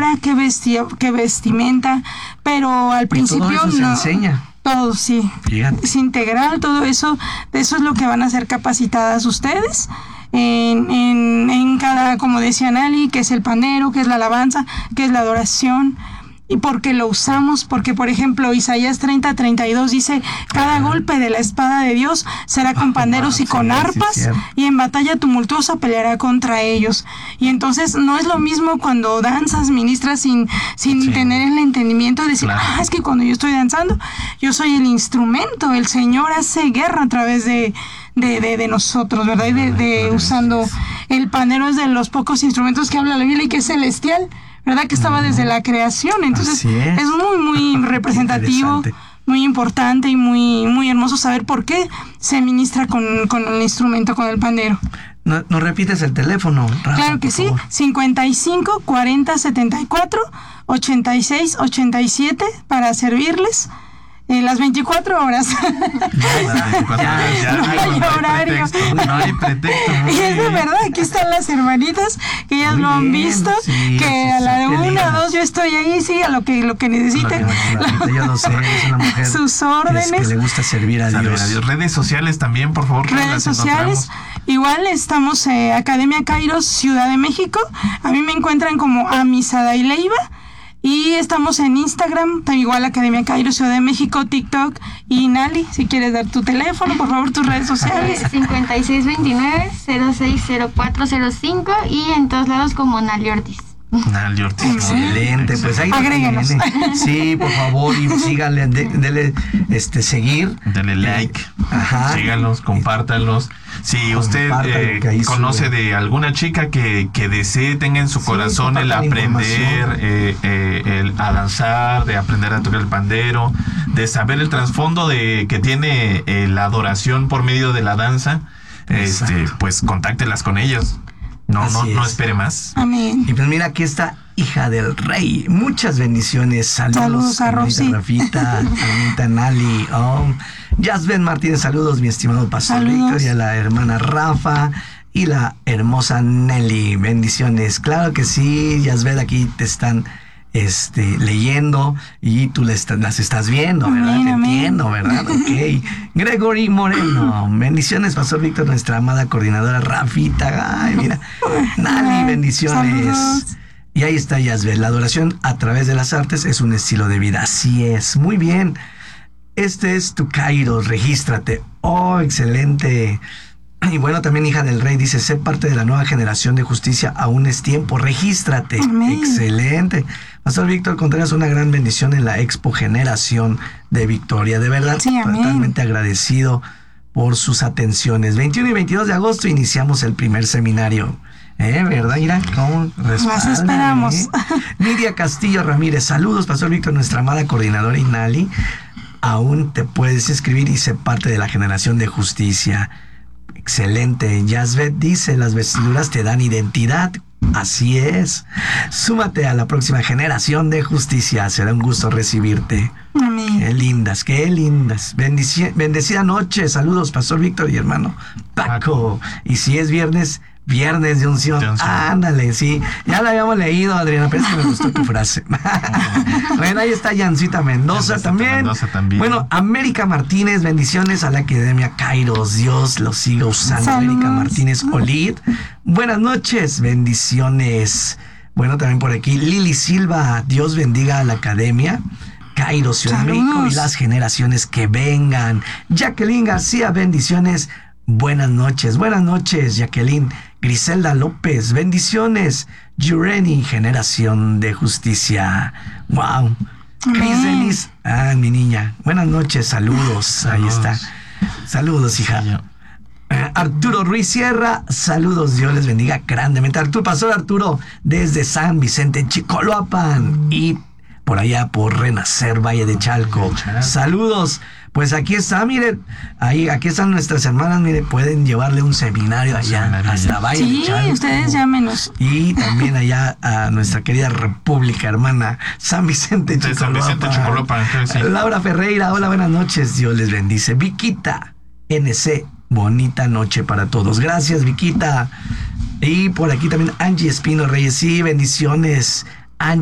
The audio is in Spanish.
hora, qué vestimenta, pero al principio todo eso se enseña. Todo, sí. Fíjate. Es integral, todo eso, de eso es lo que van a ser capacitadas ustedes. En cada, como decía Nali, que es el pandero, que es la alabanza, que es la adoración, y porque lo usamos, porque por ejemplo Isaías 30:32 dice, cada golpe de la espada de Dios será con panderos y con arpas, y en batalla tumultuosa peleará contra ellos. Y entonces no es lo mismo cuando danzas, ministras sin tener el entendimiento de decir, es que cuando yo estoy danzando, yo soy el instrumento, el Señor hace guerra a través de nosotros, ¿verdad? Y usando el pandero, es de los pocos instrumentos que habla la Biblia y que es celestial, ¿verdad? Que estaba desde la creación. Entonces es muy, muy representativo, muy importante y muy, muy hermoso saber por qué se ministra con el instrumento, con el pandero. ¿No repites el teléfono, Rafa? Claro que sí, 55 40 74 86 87 para servirles. Las 24 horas. No hay horario. No hay pretexto. Y es de verdad, aquí están las hermanitas, que ellas lo han visto, que a la 1, 2 yo estoy ahí, sí, a lo que necesiten. Yo lo sé, es una mujer sus órdenes. Que le gusta servir a Dios. Redes sociales también, por favor. Redes sociales. Igual estamos Academia Kairos, Ciudad de México. A mí me encuentran como Amisada y Leiva. Y estamos en Instagram, igual Academia Kairos, Ciudad de México, TikTok. Y Nali, si quieres dar tu teléfono, por favor, tus redes sociales. 5629-060405 y en todos lados como Nali Ortiz. Nali Ortiz. Excelente, pues ahí agréguenos. Sí, por favor, y síganle, dele seguir. Dele like. Síganlos, compártanlos. Si usted conoce de alguna chica que desee, tenga en su corazón el aprender a danzar, de aprender a tocar el pandero, de saber el trasfondo que tiene la adoración por medio de la danza, pues contáctelas con ellas. No espere más. Amén. Y pues mira, aquí está Hija del Rey. Muchas bendiciones. Saludos a Rosy. Rafita, Anita, Nali. Yasben Martínez, saludos, mi estimado pastor Víctor, y a la hermana Rafa y la hermosa Nelly. Bendiciones. Claro que sí, Yasben, aquí te están leyendo y tú las estás viendo, ¿verdad? Amén, te amén. entiendo, ¿verdad? Ok. Gregory Moreno, bendiciones, Pastor Víctor, nuestra amada coordinadora Rafita. Ay, mira. Nali, bendiciones. Saludos. Y ahí está Yasbel. La adoración a través de las artes es un estilo de vida. Así es. Muy bien. Este es tu Kairos, regístrate. Oh, excelente. Y bueno, también Hija del Rey dice, sé parte de la nueva generación de justicia, aún es tiempo, regístrate. Amén. Excelente. Pastor Víctor Contreras, una gran bendición en la Expo Generación de Victoria. De verdad, sí, totalmente agradecido por sus atenciones. 21 y 22 de agosto iniciamos el primer seminario. ¿Verdad? Mira cómo respaldan. Las esperamos. Nidia Castillo Ramírez, saludos, Pastor Víctor, nuestra amada coordinadora Inali. Aún te puedes inscribir y ser parte de la generación de justicia. Excelente. Yasbet dice, las vestiduras te dan identidad. Así es. Súmate a la próxima generación de justicia. Será un gusto recibirte. Amén. Qué lindas, qué lindas. Bendecida noche. Saludos, Pastor Víctor y hermano Paco. Y si es viernes de unción. Ándale, sí. Ya la habíamos leído, Adriana, pero es que me gustó tu frase. Bueno, ahí está Yancita Mendoza también. Bueno, América Martínez, bendiciones a la Academia Kairos. Dios los siga usando. Saludos. América Martínez Olid. Buenas noches, bendiciones. Bueno, también por aquí Lili Silva. Dios bendiga a la Academia Kairos, Ciudad de México, y las generaciones que vengan. Jacqueline García, bendiciones. Buenas noches, Jacqueline. Griselda López, bendiciones. Yureni, generación de justicia. Wow. Cris Denis, mi niña. Buenas noches, saludos. Ahí está. Saludos, hija. Arturo Ruiz Sierra, saludos, Dios les bendiga grandemente. Pastor Arturo, desde San Vicente, Chicoloapan, y por allá por Renacer, Valle de Chalco. Saludos. Pues aquí está, miren, aquí están nuestras hermanas, miren, pueden llevarle un seminario allá, hasta Valle de Chalco. Sí, ustedes llámenos. Y también allá a nuestra querida República Hermana, San Vicente, Chicoloapan. Sí. Laura Ferreira, hola, buenas noches, Dios les bendice. Viquita, NC, bonita noche para todos. Gracias, Viquita. Y por aquí también Angie Espino Reyes, sí, bendiciones.